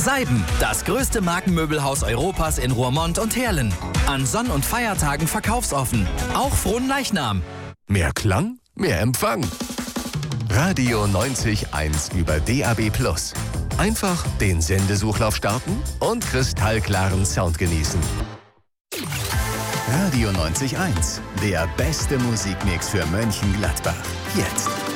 Seiben, das größte Markenmöbelhaus Europas in Roermond und Heerlen. An Sonn- und Feiertagen verkaufsoffen. Auch Fronleichnam. Mehr Klang, mehr Empfang. Radio 90.1 über DAB+. Einfach den Sendesuchlauf starten und kristallklaren Sound genießen. Radio 90.1, der beste Musikmix für Mönchengladbach. Jetzt.